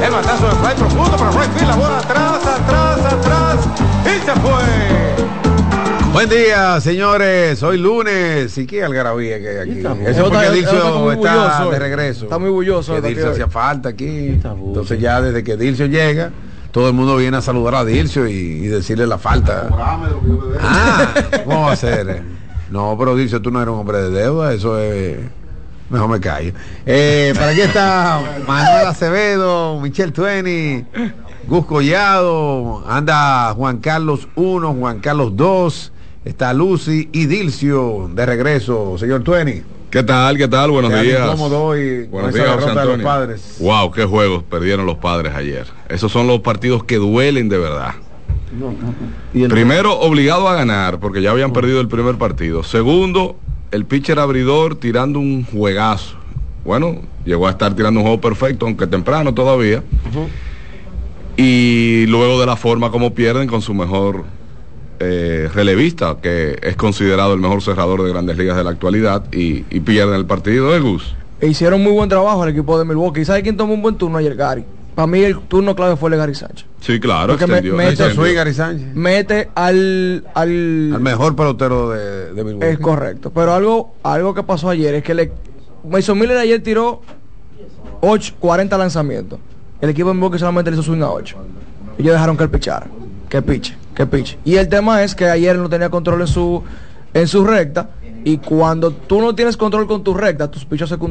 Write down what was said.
El batazo de fly profundo para right field. La bola atrás. Y se fue. Buen día, señores. Hoy lunes. ¿Y qué algarabía que hay aquí? Eso porque Dilcio está de regreso. Está muy bulloso. Que Dilcio hacía falta aquí. Entonces ya desde que Dilcio llega, todo el mundo viene a saludar a Dilcio y decirle la falta. ¿Cómo va a ser? No, pero Dilcio, tú no eres un hombre de deuda. Eso es... Mejor me callo. Para aquí está Manuel Acevedo, Michelle Tueni, Gus Collado, anda Juan Carlos 1, Juan Carlos 2, está Lucy y Dilcio de regreso. Señor Tueni. ¿Qué tal? Buenos días. Cómodo y buenos días, José Antonio. De los Padres. Wow, qué juegos perdieron los Padres ayer. Esos son los partidos que duelen de verdad. Primero, obligado a ganar, porque ya habían perdido el primer partido. Segundo, el pitcher abridor tirando un juegazo. Bueno, llegó a estar tirando un juego perfecto, aunque temprano todavía. Y luego de la forma como pierden con su mejor relevista, que es considerado el mejor cerrador de Grandes Ligas de la actualidad, y pierden el partido de Gus. Hicieron muy buen trabajo el equipo de Milwaukee. ¿Y sabe quién tomó un buen turno ayer? Gary. Para mí el turno clave fue el de Gary Sánchez. Sí, claro. Gary Sánchez. Mete al mejor pelotero de Milwaukee. Es correcto. Pero algo que pasó ayer es que Mason Miller ayer tiró 40 lanzamientos. El equipo de Milwaukee solamente le hizo swing a 8. Ellos dejaron que él pichara. Que piche. Y el tema es que ayer él no tenía control en su recta. Y cuando tú no tienes control con tu recta, tus pichos secundarios